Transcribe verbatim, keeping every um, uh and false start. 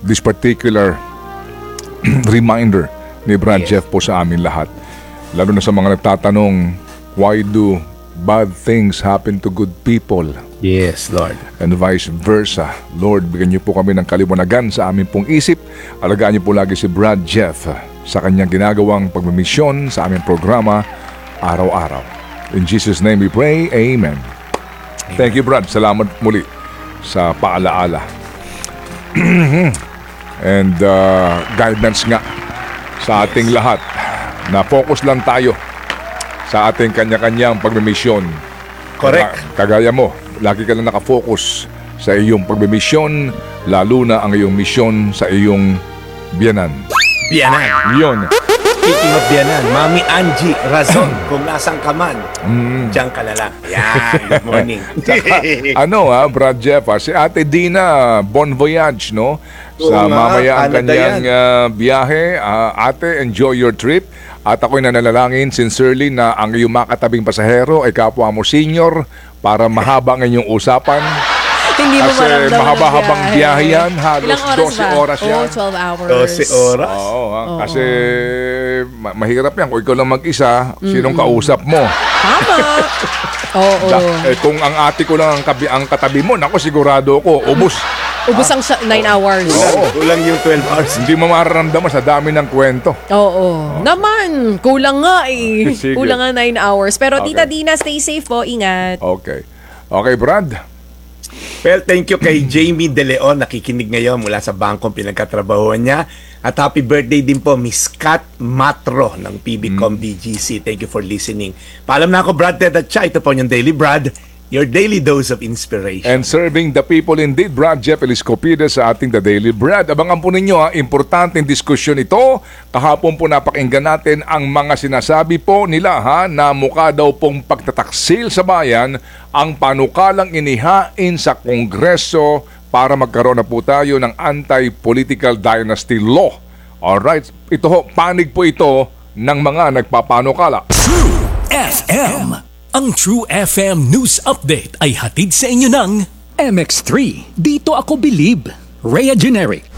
this particular reminder ni Brad Yes. Jeff po sa amin lahat. Lalo na sa mga nagtatanong, why do bad things happen to good people? Yes, Lord. And vice versa. Lord, bigyan niyo po kami ng kaliwanagan sa aming pong isip. Alagaan niyo po lagi si Brad Jeff sa kanyang ginagawang pagmimisyon sa aming programa araw-araw. In Jesus' name we pray, Amen. Thank you, Brad. Salamat muli sa paalaala. And uh, guidance nga sa ating lahat na focus lang tayo sa ating kanya-kanyang pagmimisyon. Correct. Kaga- Kagaya mo, lagi ka lang nakafocus sa iyong pagmimisyon, lalo na ang iyong misyon sa iyong biyanan. Biyanan. Yun. Speaking of biyanan, Mami Angie Razon, kung nasang ka man, Mm. diyan ka na lang. Yan, good morning. Ano ha, Brad Jeff, ha? Si Ate Dina, bon voyage, no? Sa Oo nga, mamaya ang Canada kanyang yan. uh, biyahe. Uh, ate, enjoy your trip. At ako'y nananalangin sincerely na ang iyong makatabing pasahero ay kapwa mo senior para mahaba ang inyong usapan. Hindi mo Kasi maramdaman mahaba-habang ang biyahe yan, halos Ilang oras twelve ba? oras yan. Oh, twelve hours. twelve oras. Oo, ha? Kasi ma- mahirap yan. Kung ikaw lang mag-isa, sinong kausap mo? Tama. Oo. Da- eh, kung ang ate ko lang ang, kabi- ang katabi mo, naku, sigurado ko, ubos. Ubus ang sa- nine hours. Oo. Kulang yung twelve hours. Hindi mo mararamdaman sa dami ng kwento. Oo. Naman, kulang nga eh. Sige. Kulang nga nine hours. Pero Okay. Tita Dina, stay safe po. Ingat. Okay. Okay, Brad. Well, thank you kay Jamie De Leon, nakikinig ngayon mula sa bangkong pinagkatrabahuan niya. At happy birthday din po, Miss Kat Matro ng P B C O M B G C. Thank you for listening. Paalam na ako, Brad Ted at Cha. Ito po yung Daily Brad, your daily dose of inspiration. And serving the people indeed, Brad Jeff Eliscopides sa ating The Daily Brad. Abangan po ninyo ha, importanteng diskusyon ito. Kahapon po napakinggan natin ang mga sinasabi po nila ha, na mukha daw pong pagtataksil sa bayan ang panukalang inihain sa Kongreso para magkaroon na po tayo ng anti-political dynasty law. Alright, ito ho, panig po ito ng mga nagpapanukala. True F M. Ang True F M News Update ay hatid sa inyo ng M X three. Dito ako believe. Rhea Generic.